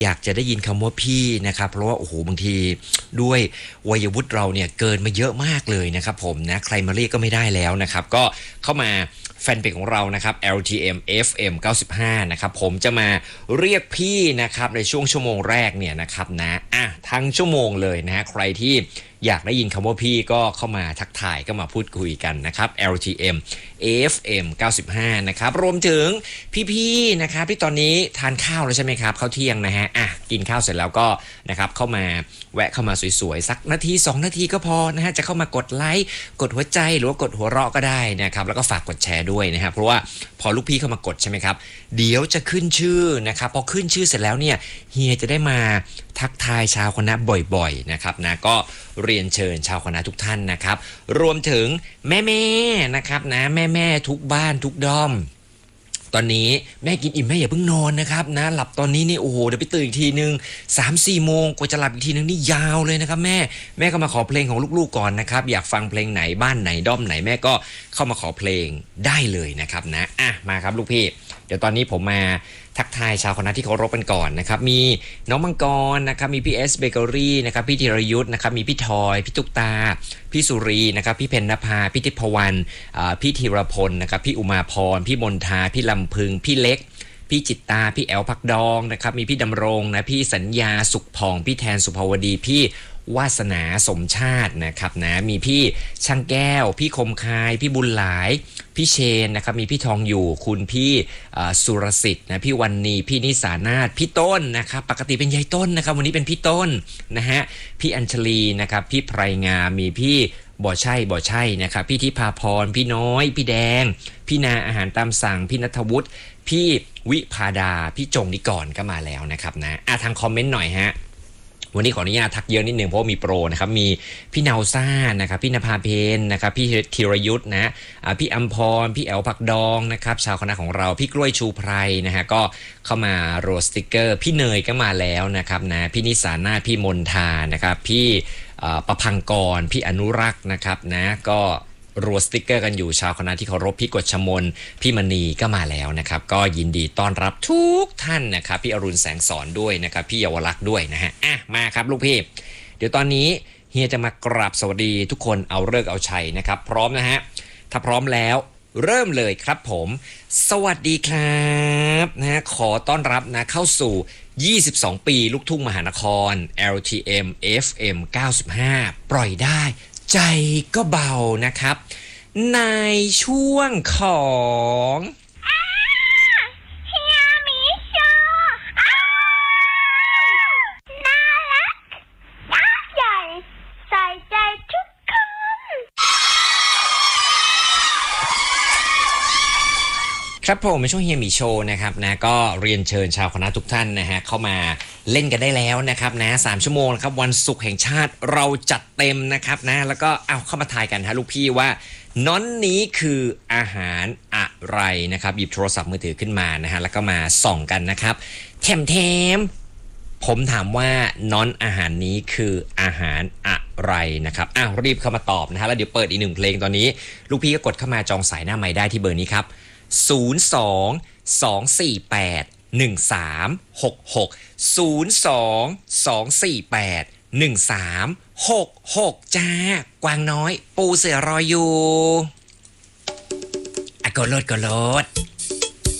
อยากจะได้ยินคำว่าพี่นะครับเพราะว่าโอ้โหบางทีด้วยวัยวุฒิเราเนี่ยเกินมาเยอะมากเลยนะครับผมนะใครมาเรียกก็ไม่ได้แล้วนะครับก็เข้ามาแฟนเพจของเรานะครับ LTM FM 95นะครับผมจะมาเรียกพี่นะครับในช่วงชั่วโมงแรกเนี่ยนะครับนะทั้งชั่วโมงเลยนะฮะใครที่อยากได้ยินคำว่าพี่ก็เข้ามาทักทายก็มาพูดคุยกันนะครับ LTM FM 95นะครับรวมถึงพี่ๆนะครับที่ตอนนี้ทานข้าวแล้วใช่ไหมครับข้าวเที่ยงนะฮะกินข้าวเสร็จแล้วก็นะครับเข้ามาแวะเข้ามาสวยๆสักนาที2นาทีก็พอนะฮะจะเข้ามากดไลค์กดหัวใจหรือว่ากดหัวเราะก็ได้นะครับแล้วก็ฝากกดแชร์ด้วยนะครับเพราะว่าพอลูกพี่เข้ามากดใช่ไหมครับเดี๋ยวจะขึ้นชื่อนะครับพอขึ้นชื่อเสร็จแล้วเนี่ยเฮียจะได้มาทักทายชาวคณะบ่อยๆนะครับนะก็เรียนเชิญชาวคณะทุกท่านนะครับรวมถึงแม่ๆนะครับนะแม่ๆทุกบ้านทุกด้อมตอนนี้แม่กินอิ่มแม่อย่าเพิ่งนอนนะครับนะหลับตอนนี้นี่โอ้โหเดี๋ยวไปตื่นอีกทีนึง 3-4 โมงกว่าจะหลับอีกทีนึงนี่ยาวเลยนะครับแม่ก็มาขอเพลงของลูกๆก่อนนะครับอยากฟังเพลงไหนบ้านไหนด้อมไหนแม่ก็เข้ามาขอเพลงได้เลยนะครับนะมาครับลูกพี่เดี๋ยวตอนนี้ผมมาทักทายชาวคณะที่เคารพกันก่อนนะครับมีน้องมังกรนะครับมีพี่เอสเบเกอรี่นะครับพี่ธีรยุทธ์นะครับมีพี่ทอยพี่ตุ๊กตาพี่สุรีนะครับพี่เพญนภาพี่ทิพวรรณพี่ธีรพลนะครับพี่อุมาพรพี่มนทาพี่ลำพึงพี่เล็กพี่จิตตาพี่แอลพักดองนะครับมีพี่ดำรงนะพี่สัญญาสุขผ่องพี่แทนสุภาวดีพี่วาสนาสมชาตินะครับนะมีพี่ช่างแก้วพี่คมคายพี่บุญหลายพี่เชนนะครับมีพี่ทองอยู่คุณพี่สุรสิทธิ์นะพี่วันนีพี่นิสานาถพี่ต้นนะครับปกติเป็นยายต้นนะครับวันนี้เป็นพี่ต้นนะฮะพี่อัญชลีนะครับพี่ไพรงามมีพี่บ่ใช่นะครับพี่ทิพาพรพี่น้อยพี่แดงพี่นาอาหารตามสั่งพี่ณัฐวุฒิพี่วิภาดาพี่จงนิกรก็มาแล้วนะครับนะทางคอมเมนต์หน่อยฮะวันนี้ขออนุญาตทักเยอะนิดนึงเพราะมีโปรนะครับมีพี่นาวซ่านะครับพี่นภาเพนนะครับพี่ธีรยุทธ์นะพี่อัมพรพี่แอลผักดองนะครับชาวคณะของเราพี่กล้วยชูไพรนะฮะก็เข้ามาโรสติกเกอร์พี่เนยก็มาแล้วนะครับนะพี่นิสานาพี่มนทานะครับพี่ประพังกรพี่อนุรักษ์นะครับนะก็รัวสติ๊กเกอร์กันอยู่ชาวคณะที่เคารพพี่กฎชมนพี่มณีก็มาแล้วนะครับก็ยินดีต้อนรับทุกท่านนะครับพี่อรุณแสงสอนด้วยนะครับพี่เยาวลักษณ์ด้วยนะฮะมาครับลูกพี่เดี๋ยวตอนนี้เฮียจะมากราบสวัสดีทุกคนเอาฤกษ์เอาชัยนะครับพร้อมนะฮะถ้าพร้อมแล้วเริ่มเลยครับผมสวัสดีครับนะขอต้อนรับนะเข้าสู่22 ปีลูกทุ่งมหานคร LTM FM 95ปล่อยได้ใจก็เบานะครับในช่วงของเฮียมีโชว์น่ารักน่าใหญ่ใส่ใจทุกคนครับผมในช่วงเฮียมีโชว์นะครับนะก็เรียนเชิญชาวคณะทุกท่านนะฮะเข้ามาเล่นกันได้แล้วนะครับนะ3 ชั่วโมงนะครับวันศุกร์แห่งชาติเราจัดเต็มนะครับนะแล้วก็เข้ามาทายกันฮะลูกพี่ว่าน้อนนี้คืออาหารอะไรนะครับหยิบโทรศัพท์มือถือขึ้นมานะฮะแล้วก็มาส่องกันนะครับแถมผมถามว่าน้อนอาหารนี้คืออาหารอะไรนะครับรีบเข้ามาตอบนะฮะแล้วเดี๋ยวเปิดอีก1เพลงตอนนี้ลูกพี่ก็กดเข้ามาจองสายหน้าไมค์ได้ที่เบอร์นี้ครับ02-248-1366 จ้ากวางน้อยปูเสือรออยู่กดโลด